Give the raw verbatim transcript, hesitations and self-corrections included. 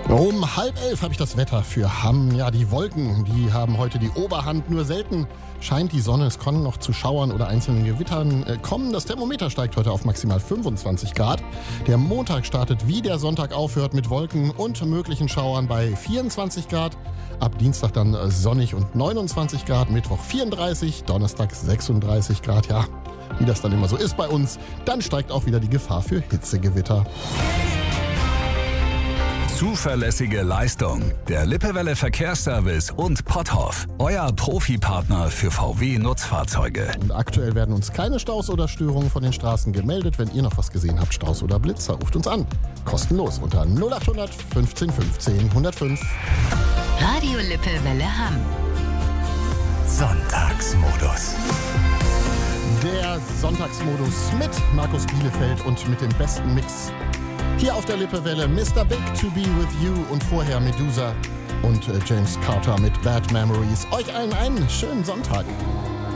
Um halb elf habe ich das Wetter für Hamm. Ja, die Wolken, die haben heute die Oberhand. Nur selten scheint die Sonne. Es kann noch zu Schauern oder einzelnen Gewittern äh, kommen. Das Thermometer steigt heute auf maximal fünfundzwanzig Grad. Der Montag startet, wie der Sonntag aufhört, mit Wolken und möglichen Schauern bei vierundzwanzig Grad. Ab Dienstag dann äh, sonnig und neunundzwanzig Grad. Mittwoch vierunddreißig, Donnerstag sechsunddreißig Grad. Ja, wie das dann immer so ist bei uns. Dann steigt auch wieder die Gefahr für Hitzegewitter. Zuverlässige Leistung. Der Lippewelle Verkehrsservice und Potthoff. Euer Profipartner für V W-Nutzfahrzeuge. Und aktuell werden uns keine Staus oder Störungen von den Straßen gemeldet. Wenn ihr noch was gesehen habt, Staus oder Blitzer, ruft uns an. Kostenlos unter null acht hundert fünfzehn fünfzehn hundertfünf. Radio Lippewelle Hamm. Sonntagsmodus. Der Sonntagsmodus mit Markus Bielefeld und mit dem besten Mix. Hier auf der Lippewelle Mister Big to Be With You und vorher Medusa und äh, James Carter mit Bad Memories. Euch allen einen schönen Sonntag.